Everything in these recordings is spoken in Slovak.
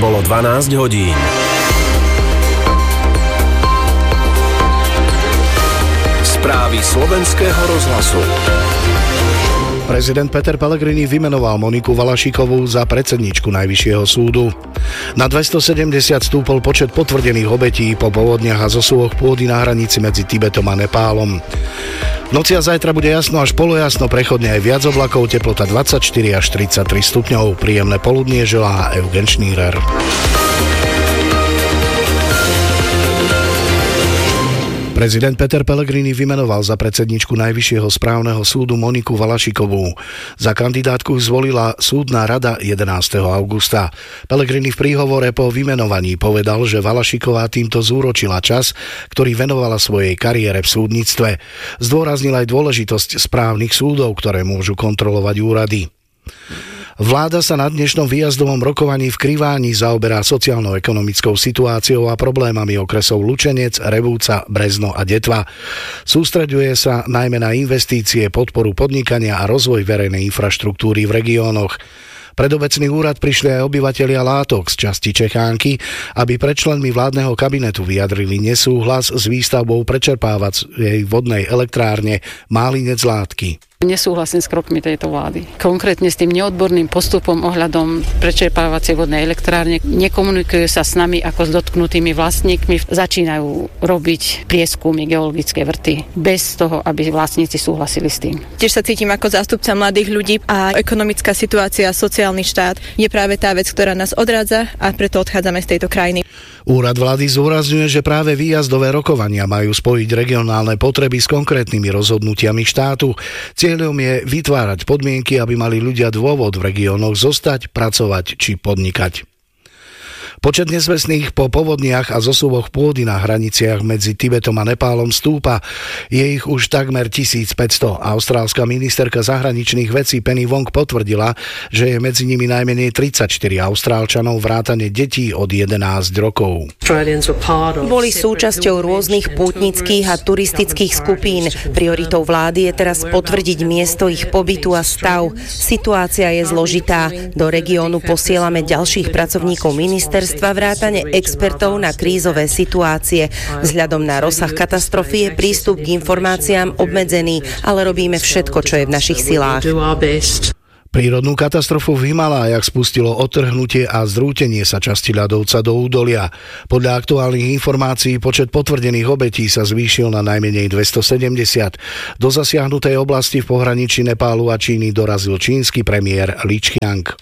Bolo 12 hodín. Správy slovenského rozhlasu. Prezident Peter Pellegrini vymenoval Moniku Valašikovú za predsedníčku Najvyššieho súdu. Na 270 stúpol počet potvrdených obetí po povodniach a zosuvoch pôdy na hranici medzi Tibetom a Nepálom. V noci a zajtra bude jasno až polojasno, prechodne aj viac oblakov, teplota 24 až 33 stupňov. Príjemné poludnie želá Eugen Šnírer. Prezident Peter Pellegrini vymenoval za predsedničku Najvyššieho správneho súdu Moniku Valašikovú. Za kandidátku zvolila súdna rada 11. augusta. Pellegrini v príhovore po vymenovaní povedal, že Valašiková týmto zúročila čas, ktorý venovala svojej kariére v súdnictve. Zdôraznil aj dôležitosť správnych súdov, ktoré môžu kontrolovať úrady. Vláda sa na dnešnom výjazdovom rokovaní v Kriváni zaoberá sociálno-ekonomickou situáciou a problémami okresov Lučenec, Revúca, Brezno a Detva. Sústreďuje sa najmä na investície, podporu podnikania a rozvoj verejnej infraštruktúry v regiónoch. Pred obecný úrad prišli aj obyvatelia Látok z časti Čechánky, aby pred členmi vládneho kabinetu vyjadrili nesúhlas s výstavbou prečerpávacej vodnej elektrárne Málinec Látky. Nesúhlasím s krokmi tejto vlády. Konkrétne s tým neodborným postupom ohľadom prečerpávacej vodnej elektrárne. Nekomunikujú sa s nami ako s dotknutými vlastníkmi. Začínajú robiť prieskumy, geologické vrty bez toho, aby vlastníci súhlasili s tým. Tiež sa cítim ako zástupca mladých ľudí a ekonomická situácia, sociálny štát je práve tá vec, ktorá nás odrádza a preto odchádzame z tejto krajiny. Úrad vlády zdôrazňuje, že práve výjazdové rokovania majú spojiť regionálne potreby s konkrétnymi rozhodnutiami štátu. Cieľom je vytvárať podmienky, aby mali ľudia dôvod v regiónoch zostať, pracovať či podnikať. Počet nezvestných po povodniach a zosuvoch pôdy na hraniciach medzi Tibetom a Nepálom stúpa. Je ich už takmer 1500. Austrálska ministerka zahraničných vecí Penny Wong potvrdila, že je medzi nimi najmenej 34 Austrálčanov vrátane detí od 11 rokov. Boli súčasťou rôznych pútnických a turistických skupín. Prioritou vlády je teraz potvrdiť miesto ich pobytu a stav. Situácia je zložitá. Do regiónu posielame ďalších pracovníkov ministerstva vrátane expertov na krízové situácie. Vzhľadom na rozsah katastrofy je prístup k informáciám obmedzený, ale robíme všetko, čo je v našich silách. Prírodnú katastrofu v Himalájach spustilo odtrhnutie a zrútenie sa časti ľadovca do údolia. Podľa aktuálnych informácií počet potvrdených obetí sa zvýšil na najmenej 270. Do zasiahnutej oblasti v pohraničí Nepálu a Číny dorazil čínsky premiér Li Qiang.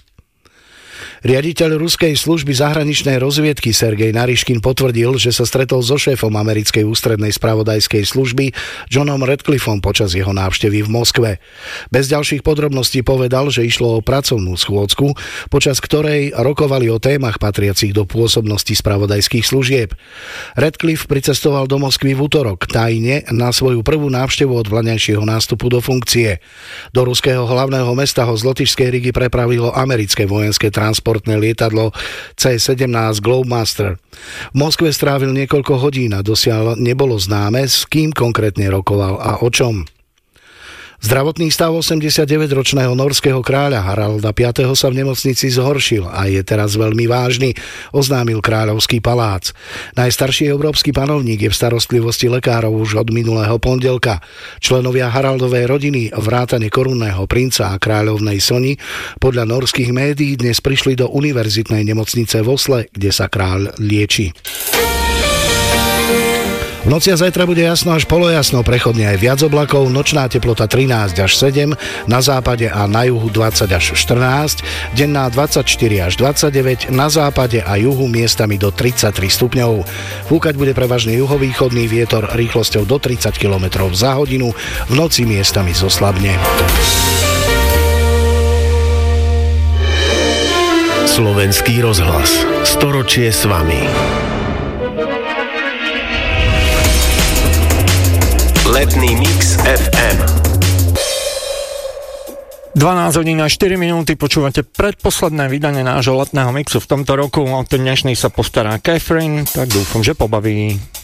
Riaditeľ ruskej služby zahraničnej rozviedky Sergej Nariškin potvrdil, že sa stretol so šéfom americkej ústrednej spravodajskej služby Johnom Radcliffom počas jeho návštevy v Moskve. Bez ďalších podrobností povedal, že išlo o pracovnú schôdzku, počas ktorej rokovali o témach patriacich do pôsobnosti spravodajských služieb. Radcliffe pricestoval do Moskvy v utorok tajne na svoju prvú návštevu od vlaňajšieho nástupu do funkcie. Do ruského hlavného mesta ho z Lotyšskej Rigy prepravilo americké vojenské transportné lietadlo C-17 Globemaster. V Moskve strávil niekoľko hodín a dosiaľ nebolo známe, s kým konkrétne rokoval a o čom. Zdravotný stav 89-ročného norského kráľa Haralda V. sa v nemocnici zhoršil a je teraz veľmi vážny, oznámil Kráľovský palác. Najstarší európsky panovník je v starostlivosti lekárov už od minulého pondelka. Členovia Haraldovej rodiny, vrátane korunného princa a kráľovnej Soni, podľa norských médií dnes prišli do univerzitnej nemocnice v Osle, kde sa kráľ lieči. V noci a zajtra bude jasno až polojasno, prechodne aj viac oblakov, nočná teplota 13 až 7, na západe a na juhu 20 až 14, denná 24 až 29, na západe a juhu miestami do 33 stupňov. Fúkať bude prevažne juhovýchodný vietor rýchlosťou do 30 km za hodinu, v noci miestami zoslabne. Slovenský rozhlas. Storočie s vami. Letný mix FM. 12 hodín a 4 minúty, počúvate predposledné vydanie nášho letného mixu v tomto roku. O ten dnešný sa postará Catherine, tak dúfam, že pobaví.